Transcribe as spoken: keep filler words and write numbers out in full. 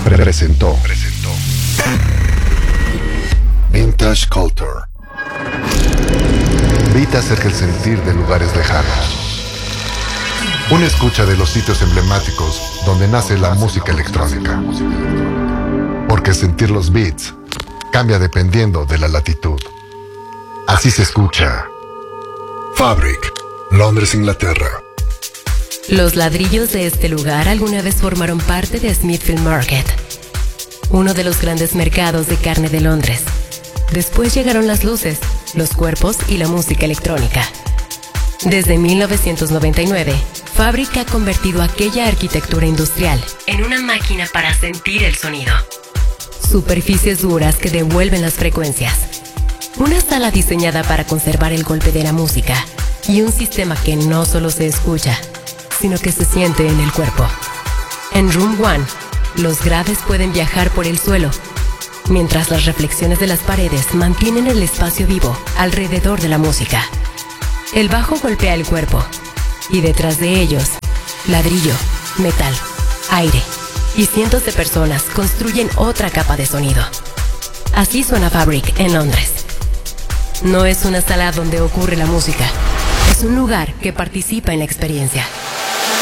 presentó, presentó Vintage Culture. Beat acerca el sentir de lugares lejanos. Una escucha de los sitios emblemáticos donde nace la música electrónica. Porque sentir los beats cambia dependiendo de la latitud. Así se escucha. Fabric, Londres, Inglaterra. Los ladrillos de este lugar alguna vez formaron parte de Smithfield Market, uno de los grandes mercados de carne de Londres. Después llegaron las luces, los cuerpos y la música electrónica. Desde mil novecientos noventa y nueve, Fabric ha convertido aquella arquitectura industrial en una máquina para sentir el sonido. Superficies duras que devuelven las frecuencias. Una sala diseñada para conservar el golpe de la música y un sistema que no solo se escucha, sino que se siente en el cuerpo. En Room One, los graves pueden viajar por el suelo, mientras las reflexiones de las paredes mantienen el espacio vivo alrededor de la música. El bajo golpea el cuerpo, y detrás de ellos, ladrillo, metal, aire y cientos de personas construyen otra capa de sonido. Así suena Fabric en Londres. No es una sala donde ocurre la música, es un lugar que participa en la experiencia.